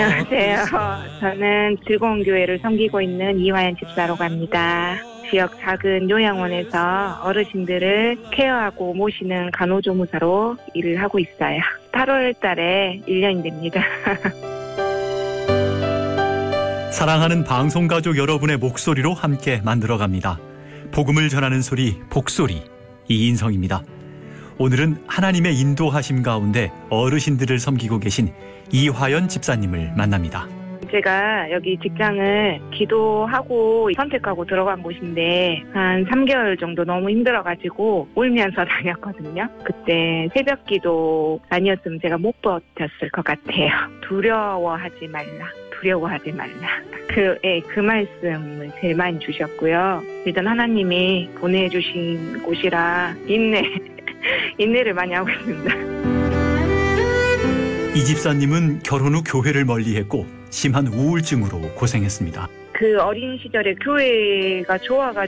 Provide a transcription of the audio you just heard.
안녕하세요. 저는 즐거운 교회를 섬기고 있는 이화연 집사라고 합니다. 지역 작은 요양원에서 어르신들을 케어하고 모시는 간호조무사로 일을 하고 있어요. 8월 달에 1년이 됩니다. 사랑하는 방송가족 여러분의 목소리로 함께 만들어갑니다. 복음을 전하는 소리, 복소리, 이인성입니다. 오늘은 하나님의 인도하심 가운데 어르신들을 섬기고 계신 이화연 집사님을 만납니다. 제가 여기 직장을 기도하고 선택하고 들어간 곳인데 한 3개월 정도 너무 힘들어가지고 울면서 다녔거든요. 그때 새벽 기도 아니었으면 제가 못 버텼을 것 같아요. 두려워하지 말라. 두려워하지 말라. 그 말씀을 제일 많이 주셨고요. 일단 하나님이 보내주신 곳이라 인내를 많이 하고 있습니다. 이 집사님은 결혼 후 교회를 멀리했고 심한 우울증으로 고생했습니다. 그 어린 시절에 교회가 좋아가지고